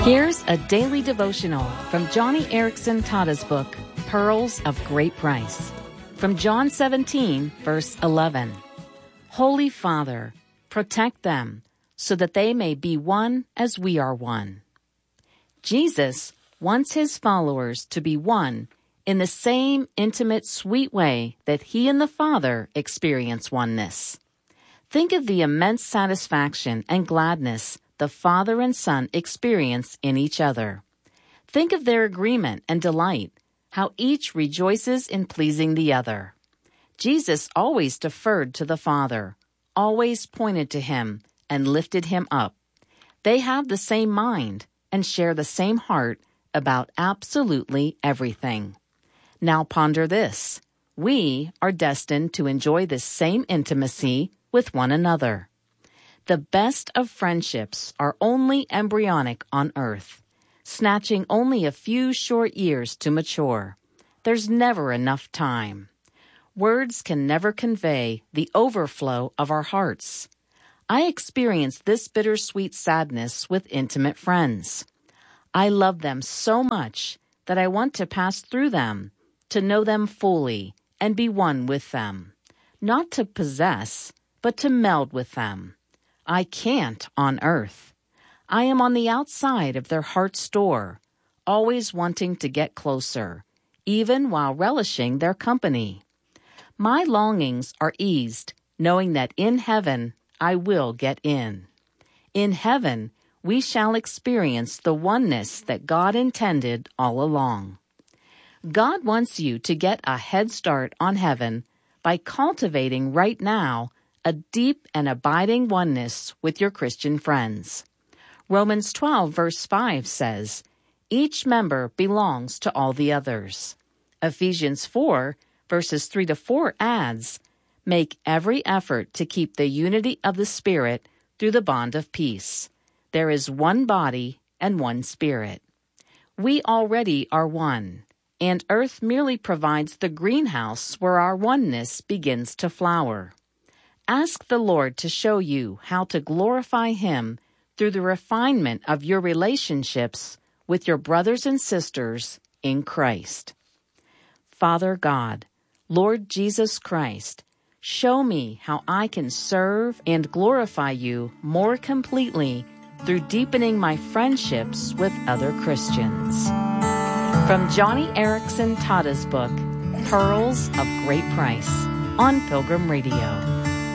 Here's a daily devotional from Johnny Erickson Tada's book, Pearls of Great Price. From John 17, verse 11. Holy Father, protect them so that they may be one as we are one. Jesus wants his followers to be one in the same intimate, sweet way that he and the Father experience oneness. Think of the immense satisfaction and gladness the Father and Son experience in each other. Think of their agreement and delight, how each rejoices in pleasing the other. Jesus always deferred to the Father, always pointed to him and lifted him up. They have the same mind and share the same heart about absolutely everything. Now ponder this. We are destined to enjoy this same intimacy with one another. The best of friendships are only embryonic on earth, snatching only a few short years to mature. There's never enough time. Words can never convey the overflow of our hearts. I experience this bittersweet sadness with intimate friends. I love them so much that I want to pass through them, to know them fully and be one with them. Not to possess, but to meld with them. I can't on earth. I am on the outside of their heart's door, always wanting to get closer, even while relishing their company. My longings are eased, knowing that in heaven I will get in. In heaven, we shall experience the oneness that God intended all along. God wants you to get a head start on heaven by cultivating right now a deep and abiding oneness with your Christian friends. Romans 12, verse 5 says, each member belongs to all the others. Ephesians 4, verses 3 to 4 adds, make every effort to keep the unity of the Spirit through the bond of peace. There is one body and one Spirit. We already are one, and earth merely provides the greenhouse where our oneness begins to flower. Ask the Lord to show you how to glorify Him through the refinement of your relationships with your brothers and sisters in Christ. Father God, Lord Jesus Christ, show me how I can serve and glorify you more completely through deepening my friendships with other Christians. From Johnny Erickson Tada's book, Pearls of Great Price, on Pilgrim Radio.